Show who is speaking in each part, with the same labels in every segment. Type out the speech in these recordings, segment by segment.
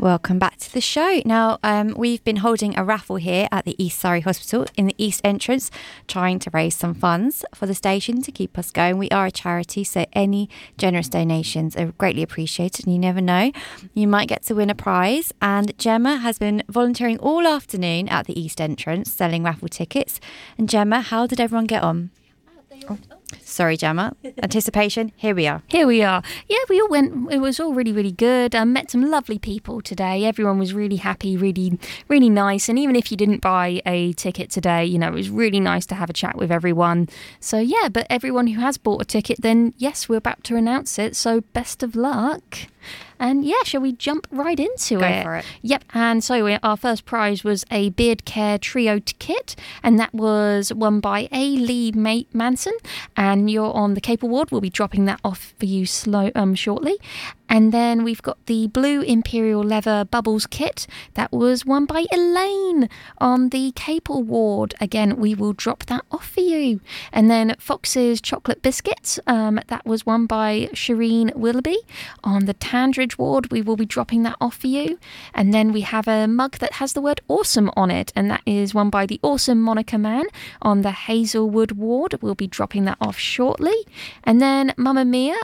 Speaker 1: Welcome back to the show. Now, we've been holding a raffle here at the East Surrey Hospital in the East Entrance, trying to raise some funds for the station to keep us going. We are a charity, so any generous donations are greatly appreciated. And you never know, you might get to win a prize. And Gemma has been volunteering all afternoon at the East Entrance, selling raffle tickets. And Gemma, how did everyone get on? Sorry, Gemma. Anticipation. Here we are.
Speaker 2: Yeah, we all went. It was all really, really good. I met some lovely people today. Everyone was really happy, really, really nice. And even if you didn't buy a ticket today, you know, it was really nice to have a chat with everyone. So, yeah, but everyone who has bought a ticket, then yes, we're about to announce it. So best of luck. And yeah, shall we jump right into it?
Speaker 1: Go for it.
Speaker 2: Yep. And so our first prize was a Beard Care Trio kit, and that was won by A. Lee Manson. And you're on the Capel ward. We'll be dropping that off for you shortly. And then we've got the Blue Imperial Leather Bubbles kit. That was won by Elaine on the Capel ward. Again, we will drop that off for you. And then Fox's Chocolate Biscuits. That was won by Shireen Willoughby on the Tandridge ward. We will be dropping that off for you. And then we have a mug that has the word awesome on it. And that is won by the Awesome Monica Man on the Hazelwood ward. We'll be dropping that off shortly. And then Mamma Mia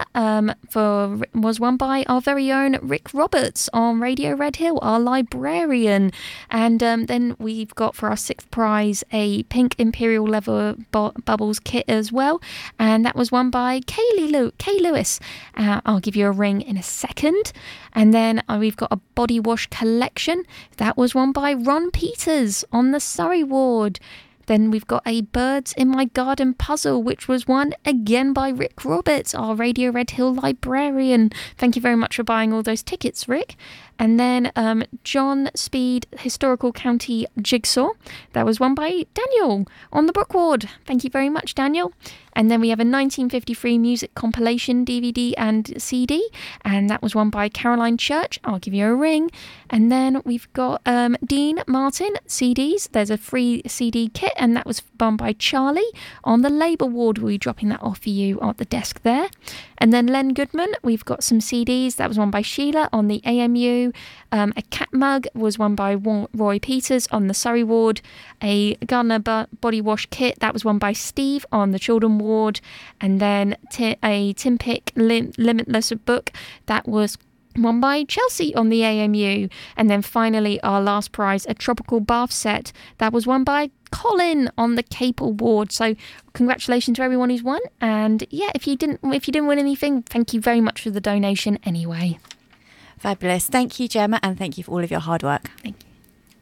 Speaker 2: was won by our very own Rick Roberts on Radio Red Hill, our librarian. And then we've got for our sixth prize a pink Imperial Leather Bubbles kit as well. And that was won by Kay Lewis. I'll give you a ring in a second. And then we've got a body wash collection. That was won by Ron Peters on the Surrey ward. Then we've got a Birds in My Garden puzzle, which was won again by Rick Roberts, our Radio Red Hill librarian. Thank you very much for buying all those tickets, Rick. And then John Speed Historical County Jigsaw. That was won by Daniel on the Brook ward. Thank you very much, Daniel. And then we have a 1953 music compilation DVD and CD. And that was won by Caroline Church. I'll give you a ring. And then we've got Dean Martin CDs. There's a free CD kit. And that was won by Charlie on the Labour ward. We'll be dropping that off for you at the desk there. And then Len Goodman, we've got some CDs. That was won by Sheila on the AMU. A cat mug was won by Roy Peters on the Surrey ward. A Gardner body wash kit, that was won by Steve on the Children ward. And then a Tim Pick Limitless book, that was won by Chelsea on the AMU. And then finally our last prize, a tropical bath set, that was won by Colin on the Capel ward. So congratulations to everyone who's won. And yeah, if you didn't win anything, thank you very much for the donation anyway.
Speaker 1: Fabulous. Thank you, Gemma, and thank you for all of your hard work.
Speaker 2: Thank you.